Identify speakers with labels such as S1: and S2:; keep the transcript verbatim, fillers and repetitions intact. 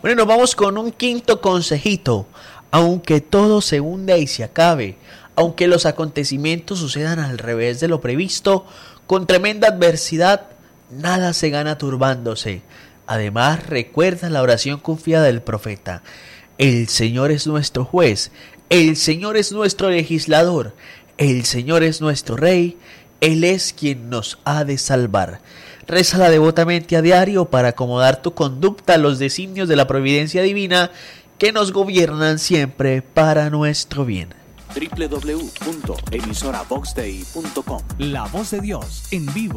S1: Bueno, nos vamos con un quinto consejito. Aunque todo se hunda y se acabe, aunque los acontecimientos sucedan al revés de lo previsto, con tremenda adversidad, nada se gana turbándose. Además, recuerda la oración confiada del profeta. El Señor es nuestro juez, el Señor es nuestro legislador, el Señor es nuestro rey, Él es quien nos ha de salvar. Rézala devotamente a diario para acomodar tu conducta a los designios de la providencia divina que nos gobiernan siempre para nuestro bien.
S2: doble u doble u doble u punto emisora vox dei punto com.
S3: La voz de Dios en vivo.